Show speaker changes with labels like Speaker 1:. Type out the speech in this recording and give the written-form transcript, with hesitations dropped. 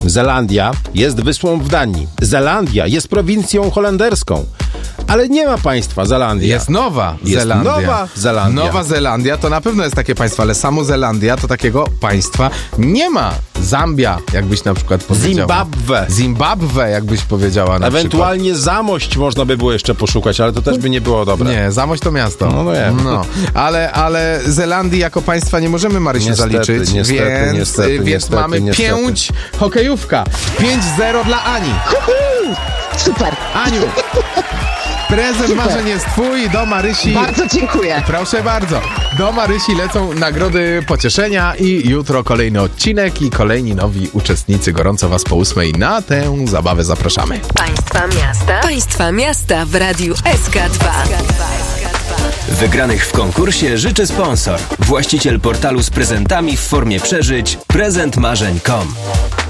Speaker 1: Zelandia jest wyspą w Danii. Zelandia jest prowincją holenderską. Ale nie ma państwa Zelandia.
Speaker 2: Jest Nowa Zelandia. Nowa Zelandia to na pewno jest takie państwo, ale samo Zelandia to takiego państwa nie ma. Zambia, jakbyś na przykład powiedziała. Zimbabwe, jakbyś powiedziała na
Speaker 1: Ewentualnie Zamość można by było jeszcze poszukać, ale to też by nie było dobre.
Speaker 2: Nie, Zamość to miasto.
Speaker 1: No nie.
Speaker 2: No. Ale Zelandii jako państwa nie możemy, Marysiu, zaliczyć. Więc mamy 5 hokejówka. 5-0 dla Ani.
Speaker 3: Super.
Speaker 2: Aniu, prezent marzeń jest twój, do Marysi.
Speaker 3: Bardzo dziękuję.
Speaker 2: Proszę bardzo. Do Marysi lecą nagrody pocieszenia i jutro kolejny odcinek i kolejni nowi uczestnicy. Gorąco was po 8 na tę zabawę zapraszamy.
Speaker 4: Państwa miasta w Radiu SK2.
Speaker 5: Wygranych w konkursie życzy sponsor. Właściciel portalu z prezentami w formie przeżyć prezentmarzeń.com.